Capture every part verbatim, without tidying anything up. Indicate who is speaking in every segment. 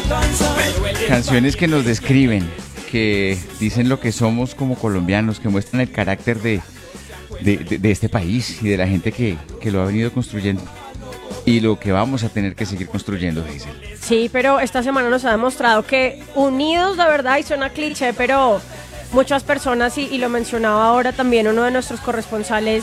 Speaker 1: Canciones que nos describen, que dicen lo que somos como colombianos, que muestran el carácter de, de, de, de este país y de la gente que, que lo ha venido construyendo y lo que vamos a tener que seguir construyendo, Hazel.
Speaker 2: Sí, pero esta semana nos ha demostrado que unidos, de verdad, y suena cliché, pero muchas personas, y, y lo mencionaba ahora también uno de nuestros corresponsales,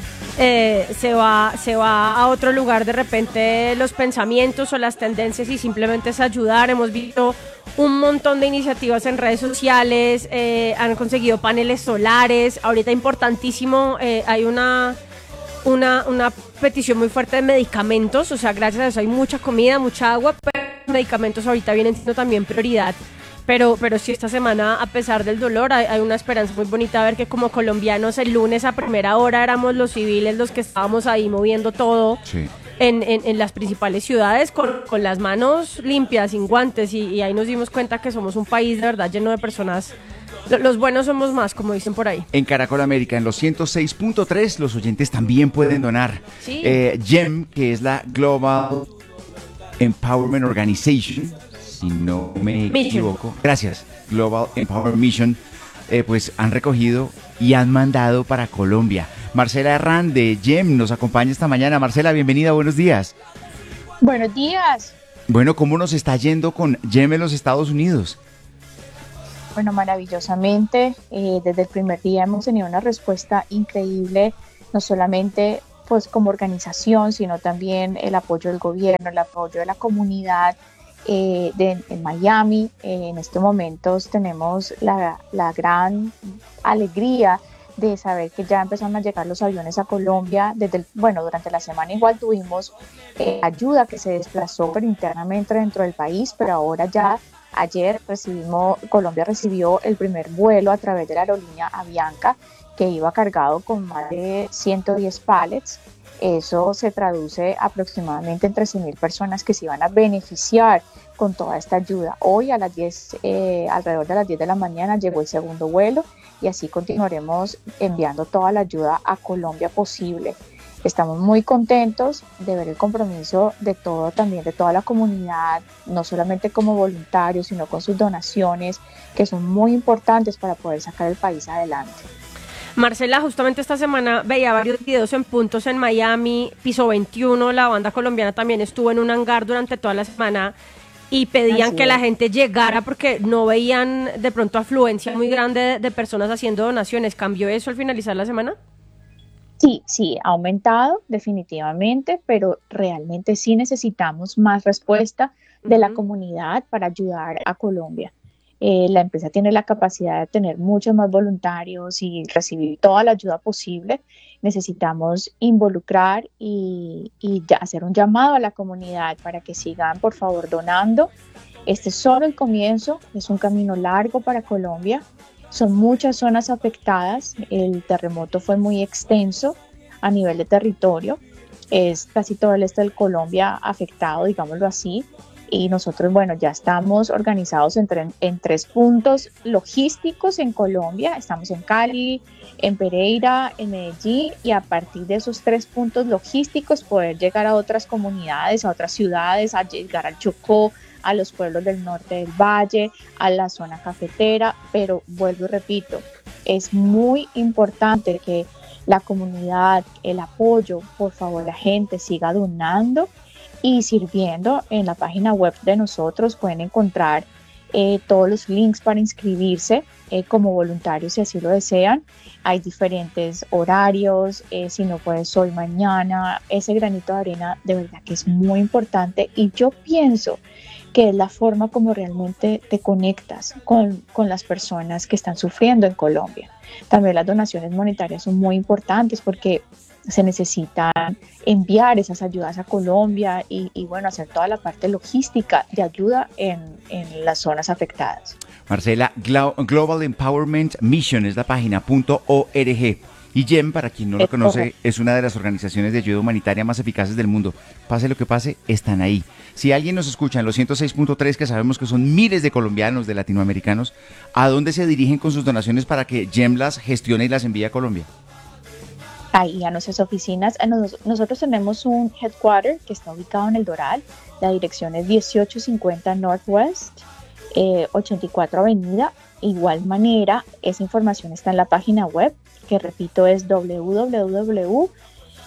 Speaker 2: eh, se va, se va a otro lugar de repente los pensamientos o las tendencias y simplemente es ayudar. Hemos visto un montón de iniciativas en redes sociales, eh, han conseguido paneles solares, ahorita importantísimo, eh, hay una... Una, una petición muy fuerte de medicamentos, o sea, gracias a eso hay mucha comida, mucha agua, pero los medicamentos ahorita vienen siendo también prioridad. Pero, pero sí, esta semana, a pesar del dolor, hay, hay una esperanza muy bonita, ver que como colombianos el lunes a primera hora éramos los civiles los que estábamos ahí moviendo todo. Sí. En, en, en las principales ciudades con, con las manos limpias, sin guantes, y, y ahí nos dimos cuenta que somos un país de verdad lleno de personas. Los buenos somos más, como dicen por ahí.
Speaker 1: En Caracol América, en los ciento seis punto tres, los oyentes también pueden donar.
Speaker 2: Sí.
Speaker 1: Eh, GEM, que es la Global Empowerment Organization, si no me
Speaker 2: Mission.
Speaker 1: equivoco. Gracias. Global Empowerment Mission, eh, pues han recogido y han mandado para Colombia. Marcela Herrán de GEM nos acompaña esta mañana. Marcela, bienvenida, buenos días.
Speaker 3: Buenos días.
Speaker 1: Bueno, ¿cómo nos está yendo con GEM en los Estados Unidos?
Speaker 3: Bueno, maravillosamente, eh, desde el primer día hemos tenido una respuesta increíble, no solamente pues como organización, sino también el apoyo del gobierno, el apoyo de la comunidad eh, de, en Miami. Eh, en estos momentos tenemos la, la gran alegría de saber que ya empezaron a llegar los aviones a Colombia. Desde el, bueno, durante la semana igual tuvimos eh, ayuda que se desplazó pero internamente dentro del país, pero ahora ya ayer recibimos, Colombia recibió el primer vuelo a través de la aerolínea Avianca, que iba cargado con más de ciento diez pallets. Eso se traduce aproximadamente en trece mil personas que se iban a beneficiar con toda esta ayuda. Hoy a las diez, eh, alrededor de las diez de la mañana llegó el segundo vuelo y así continuaremos enviando toda la ayuda a Colombia posible. Estamos muy contentos de ver el compromiso de todo, también de toda la comunidad, no solamente como voluntarios, sino con sus donaciones, que son muy importantes para poder sacar el país adelante.
Speaker 2: Marcela, justamente esta semana veía varios videos en puntos en Miami, Piso veintiuno, la banda colombiana también estuvo en un hangar durante toda la semana y pedían Así que es. la gente llegara porque no veían de pronto afluencia muy grande de, de personas haciendo donaciones. ¿Cambió eso al finalizar la semana?
Speaker 3: Sí, sí, ha aumentado definitivamente, pero realmente sí necesitamos más respuesta de uh-huh. la comunidad para ayudar a Colombia. Eh, la empresa tiene la capacidad de tener muchos más voluntarios y recibir toda la ayuda posible. Necesitamos involucrar y, y ya hacer un llamado a la comunidad para que sigan, por favor, donando. Este es solo el comienzo, es un camino largo para Colombia. Son muchas zonas afectadas, el terremoto fue muy extenso a nivel de territorio, es casi todo el este de Colombia afectado, digámoslo así, y nosotros, bueno, ya estamos organizados en, tre- en tres puntos logísticos en Colombia, estamos en Cali, en Pereira, en Medellín, y a partir de esos tres puntos logísticos poder llegar a otras comunidades, a otras ciudades, a llegar al Chocó, a los pueblos del norte del valle, a la zona cafetera, pero vuelvo y repito, es muy importante que la comunidad, el apoyo, por favor la gente siga donando y sirviendo. En la página web de nosotros pueden encontrar eh, todos los links para inscribirse eh, como voluntarios si así lo desean. Hay diferentes horarios, eh, si no puedes hoy, mañana. Ese granito de arena de verdad que es muy importante y yo pienso que es la forma como realmente te conectas con, con las personas que están sufriendo en Colombia. También las donaciones monetarias son muy importantes porque se necesitan enviar esas ayudas a Colombia y, y bueno, hacer toda la parte logística de ayuda en, en las zonas afectadas.
Speaker 1: Marcela, Global Empowerment Mission es la página .org. Y GEM, para quien no lo conoce, es una de las organizaciones de ayuda humanitaria más eficaces del mundo. Pase lo que pase, están ahí. Si alguien nos escucha en los ciento seis punto tres, que sabemos que son miles de colombianos, de latinoamericanos, ¿a dónde se dirigen con sus donaciones para que GEM las gestione y las envíe a Colombia?
Speaker 3: ahí a nuestras oficinas. Nos, nosotros tenemos un headquarter que está ubicado en El Doral. La dirección es dieciocho cincuenta Northwest, eh, ochenta y cuatro Avenida. Igual manera, esa información está en la página web, que repito es doble u doble u doble u punto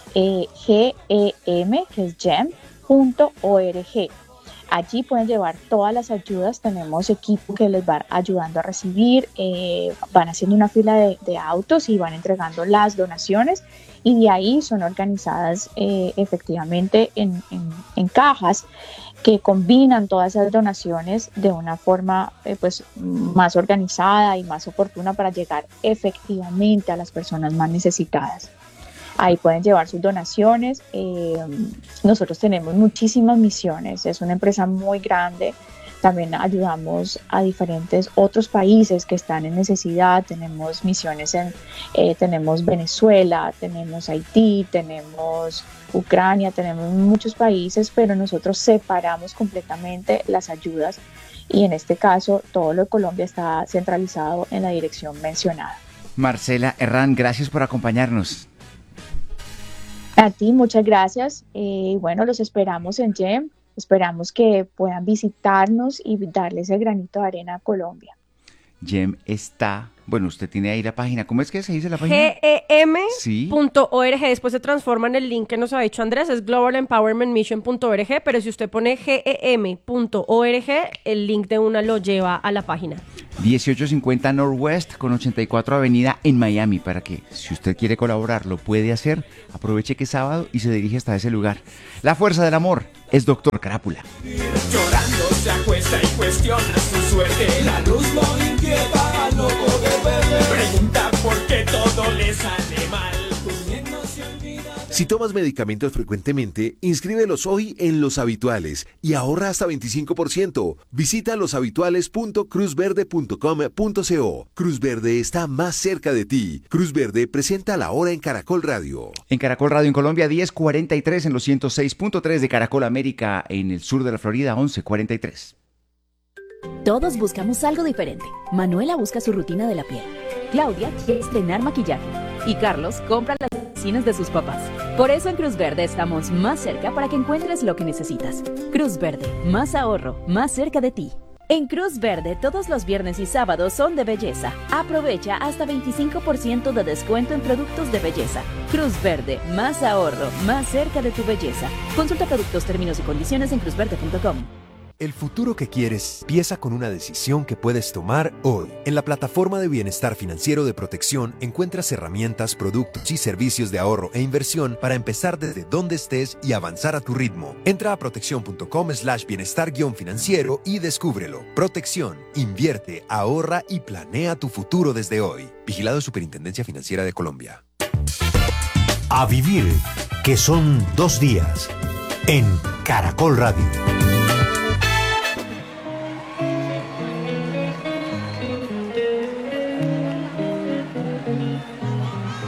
Speaker 3: gem, que es gem punto org. Allí pueden llevar todas las ayudas. Tenemos equipo que les va ayudando a recibir, eh, van haciendo una fila de, de autos y van entregando las donaciones, y de ahí son organizadas eh, efectivamente en, en, en cajas que combinan todas esas donaciones de una forma eh, pues, más organizada y más oportuna para llegar efectivamente a las personas más necesitadas. Ahí pueden llevar sus donaciones. Eh, nosotros tenemos muchísimas misiones, es una empresa muy grande. También ayudamos a diferentes otros países que están en necesidad. Tenemos misiones en, eh, tenemos Venezuela, tenemos Haití, tenemos Ucrania, tenemos muchos países, pero nosotros separamos completamente las ayudas, y en este caso todo lo de Colombia está centralizado en la dirección mencionada.
Speaker 1: Marcela Herrán, gracias por acompañarnos.
Speaker 3: A ti, muchas gracias. Eh, bueno, los esperamos en GEM. Esperamos que puedan visitarnos y darle ese granito de arena a Colombia.
Speaker 1: GEM está, bueno, usted tiene ahí la página. ¿Cómo es que se dice la página?
Speaker 2: gem
Speaker 1: Sí.
Speaker 2: punto org. Después se transforma en el link que nos ha dicho Andrés, es global empowerment mission punto org, pero si usted pone gem punto org, el link de una lo lleva a la página.
Speaker 1: dieciocho cincuenta Northwest con ochenta y cuatro Avenida en Miami, para que si usted quiere colaborar lo puede hacer. Aproveche que es sábado y se dirige hasta ese lugar. La fuerza del amor es Doctor Crápula.
Speaker 4: Llorando se acuesta y cuestiona su suerte. La luz lo inquieta, no puede ver. Pregunta por qué todo le sale mal.
Speaker 5: Si tomas medicamentos frecuentemente, inscríbelos hoy en Los Habituales y ahorra hasta veinticinco por ciento. Visita loshabituales punto cruz verde punto com punto co. Cruz Verde está más cerca de ti. Cruz Verde presenta La Hora en Caracol Radio.
Speaker 1: En Caracol Radio en Colombia, diez cuarenta y tres en los ciento seis punto tres de Caracol América en el sur de la Florida, once cuarenta y tres.
Speaker 6: Todos buscamos algo diferente. Manuela busca su rutina de la piel. Claudia quiere estrenar maquillaje. Y Carlos compra las medicinas de sus papás. Por eso en Cruz Verde estamos más cerca para que encuentres lo que necesitas. Cruz Verde, más ahorro, más cerca de ti. En Cruz Verde todos los viernes y sábados son de belleza. Aprovecha hasta veinticinco por ciento de descuento en productos de belleza. Cruz Verde, más ahorro, más cerca de tu belleza. Consulta productos, términos y condiciones en cruz verde punto com.
Speaker 7: El futuro que quieres empieza con una decisión que puedes tomar hoy. En la plataforma de bienestar financiero de Protección encuentras herramientas, productos y servicios de ahorro e inversión para empezar desde donde estés y avanzar a tu ritmo. Entra a protección punto com slash bienestar guión financiero y descúbrelo. Protección, invierte, ahorra y planea tu futuro desde hoy. Vigilado Superintendencia Financiera de Colombia.
Speaker 8: A vivir, que son dos días, en Caracol Radio.